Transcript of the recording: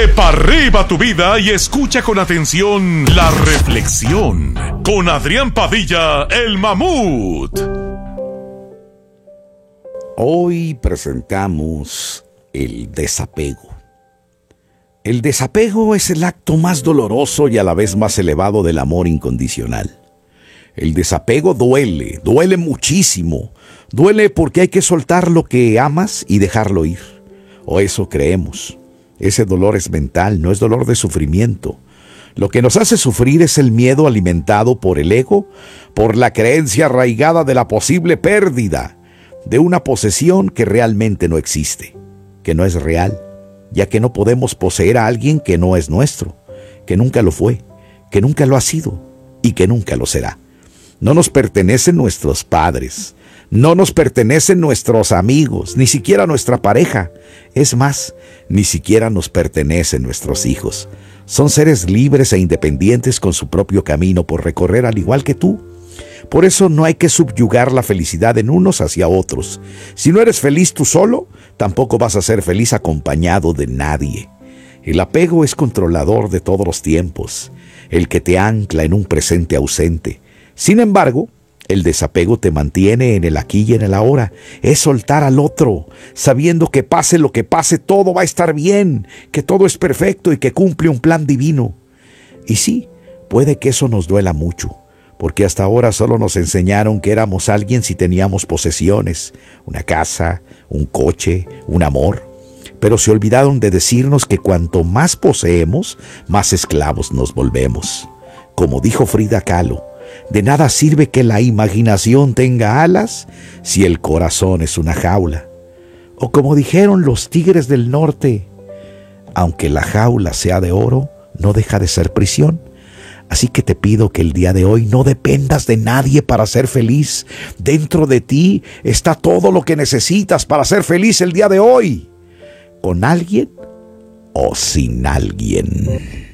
Dale pa' arriba tu vida y escucha con atención la reflexión con Adrián Padilla, el mamut. Hoy presentamos el desapego. El desapego es el acto más doloroso y a la vez más elevado del amor incondicional. El desapego duele muchísimo. Duele porque hay que soltar lo que amas y dejarlo ir. O eso creemos. Ese dolor es mental, no es dolor de sufrimiento. Lo que nos hace sufrir es el miedo alimentado por el ego, por la creencia arraigada de la posible pérdida de una posesión que realmente no existe, que no es real, ya que no podemos poseer a alguien que no es nuestro, que nunca lo fue, que nunca lo ha sido y que nunca lo será. No nos pertenecen nuestros padres, no nos pertenecen nuestros amigos, ni siquiera nuestra pareja. Es más, ni siquiera nos pertenecen nuestros hijos. Son seres libres e independientes con su propio camino por recorrer al igual que tú. Por eso no hay que subyugar la felicidad en unos hacia otros. Si no eres feliz tú solo, tampoco vas a ser feliz acompañado de nadie. El apego es controlador de todos los tiempos, el que te ancla en un presente ausente. Sin embargo, el desapego te mantiene en el aquí y en el ahora. Es soltar al otro, sabiendo que pase lo que pase, todo va a estar bien, que todo es perfecto y que cumple un plan divino. Y sí, puede que eso nos duela mucho, porque hasta ahora solo nos enseñaron que éramos alguien si teníamos posesiones, una casa, un coche, un amor. Pero se olvidaron de decirnos que cuanto más poseemos, más esclavos nos volvemos. Como dijo Frida Kahlo, de nada sirve que la imaginación tenga alas si el corazón es una jaula. O como dijeron los tigres del norte, aunque la jaula sea de oro, no deja de ser prisión. Así que te pido que el día de hoy no dependas de nadie para ser feliz. Dentro de ti está todo lo que necesitas para ser feliz el día de hoy. ¿Con alguien o sin alguien?